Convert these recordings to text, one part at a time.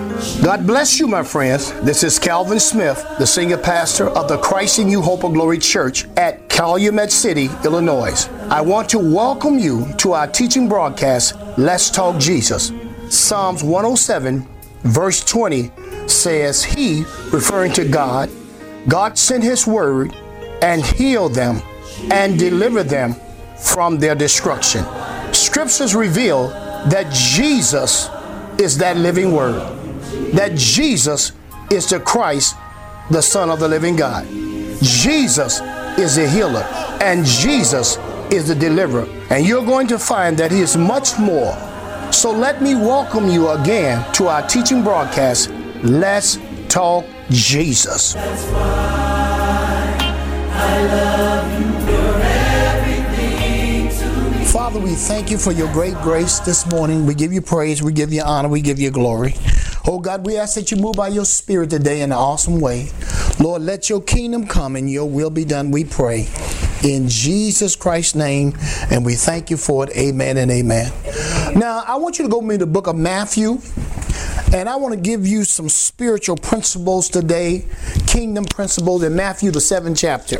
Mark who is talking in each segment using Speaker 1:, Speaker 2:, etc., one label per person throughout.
Speaker 1: God bless you, my friends. This is Calvin Smith, the senior pastor of the Christ in You Hope of Glory Church at Calumet City, Illinois. I want to welcome you to our teaching broadcast, Let's Talk Jesus. Psalms 107, verse 20 says, He, referring to God sent His word and healed them and delivered them from their destruction. Scriptures reveal that Jesus is that living word, that Jesus is the Christ, the Son of the living God. Jesus is the healer, and Jesus is the deliverer. And you're going to find that He is much more. So let me welcome you again to our teaching broadcast, Let's Talk Jesus.
Speaker 2: That's why I love you. You're everything to me.
Speaker 1: Father, we thank you for your great grace this morning. We give you praise, we give you honor, we give you glory. Oh God, we ask that you move by your Spirit today in an awesome way. Lord, let your kingdom come and your will be done, we pray. In Jesus Christ's name, and we thank you for it. Amen and amen. Now, I want you to go with me to the book of Matthew, and I want to give you some spiritual principles today, kingdom principles in Matthew, the 7th chapter.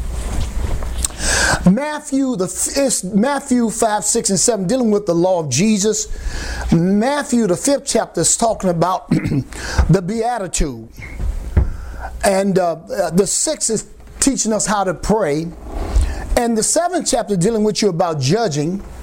Speaker 1: Matthew 5, 6, and 7, dealing with the law of Jesus. Matthew, the 5th chapter, is talking about the Beatitude. And the 6th is teaching us how to pray. And the 7th chapter dealing with you about judging.